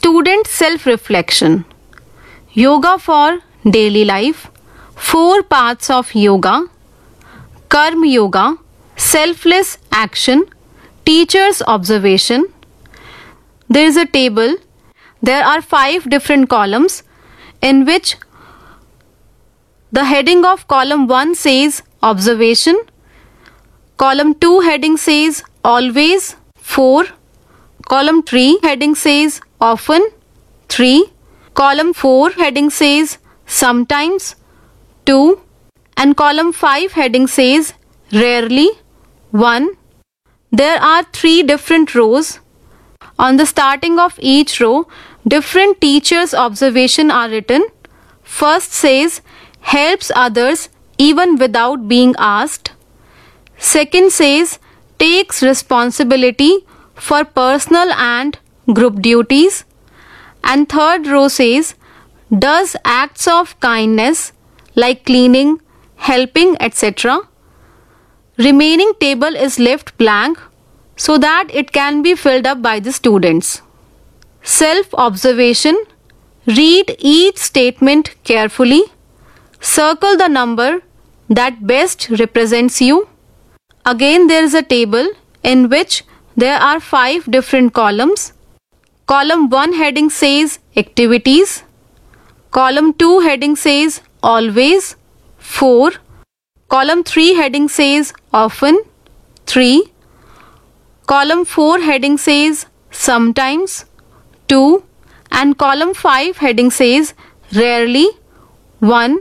Student self-reflection. Yoga for daily life. 4 paths of yoga. Karma yoga. Selfless action. Teacher's observation. There is a table. There are 5 different columns in which the heading of column 1 says observation. Column 2 heading says always 4. Column 3 heading says often 3. Column 4 heading says sometimes 2. And column 5 heading says rarely 1. There are 3 different rows. On the starting of each row, different teachers' observation are written. First says helps others even without being asked. Second says takes responsibility for personal and group duties. And third row says does acts of kindness like cleaning, helping, etc. Remaining table is left blank so that it can be filled up by the students. Self-observation. Read each statement carefully. Circle the number that best represents you. Again, there is a table in which there are 5 different columns. Column 1 heading says activities. Column 2 heading says always 4. Column 3 heading says often 3. Column 4 heading says sometimes 2. And column 5 heading says rarely 1.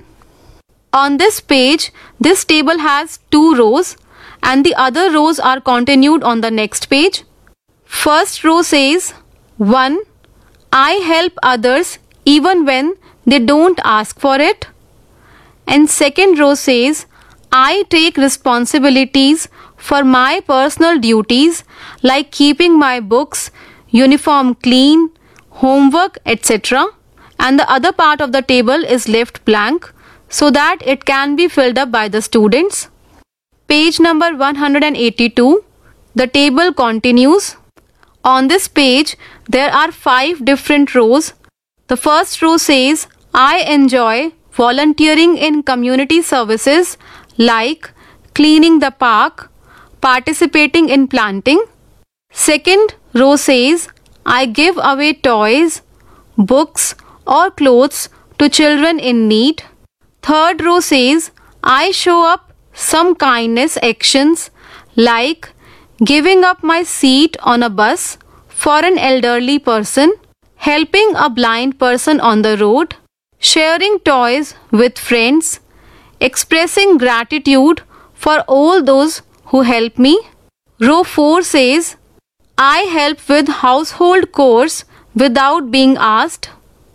On this page, this table has 2 rows and the other rows are continued on the next page. First row says 1. I help others even when they don't ask for it. And second row says I take responsibilities for my personal duties like keeping my books, uniform clean, homework, etc. And the other part of the table is left blank so that it can be filled up by the students. Page number 182. The table continues. On this page, there are 5 different rows. The first row says, I enjoy volunteering in community services like cleaning the park, participating in planting. Second row says, I give away toys, books or clothes to children in need. Third row says, I show up some kindness actions like giving up my seat on a bus for an elderly person, helping a blind person on the road, sharing toys with friends, expressing gratitude for all those who help me. Row 4 says, I help with household chores without being asked.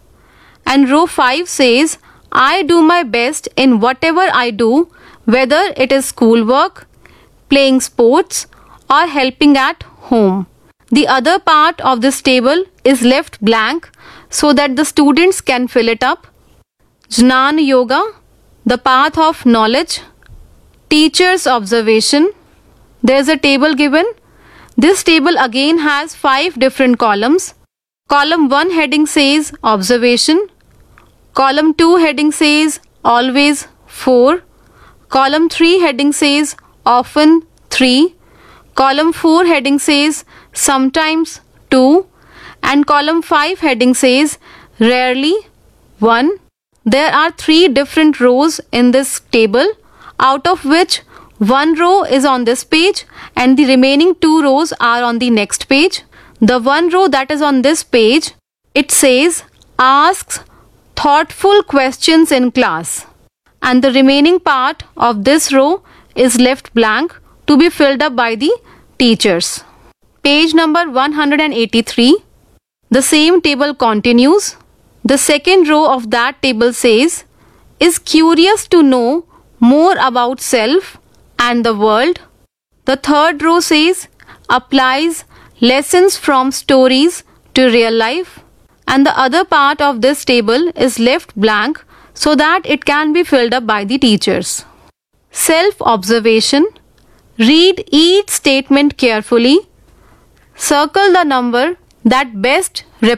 And row 5 says, I do my best in whatever I do, whether it is schoolwork, playing sports, or helping at home. The other part of this table is left blank so that the students can fill it up. Jnana Yoga, the path of knowledge. Teacher's observation. There is a table given. This table again has 5 different columns. Column 1 heading says observation. Column 2 heading says always 4. Column 3 heading says often 3. Column 4 heading says sometimes 2. And column 5 heading says rarely 1. There are 3 different rows in this table, out of which 1 row is on this page and the remaining 2 rows are on the next page. The 1 row that is on this page, it says asks thoughtful questions in class. And the remaining part of this row is left blank to be filled up by the teachers. Page number 183. The same table continues. The second row of that table says, is curious to know more about self and the world. The third row says, applies lessons from stories to real life. And the other part of this table is left blank so that it can be filled up by the teachers. Self-observation. Read each statement carefully. Circle the number that best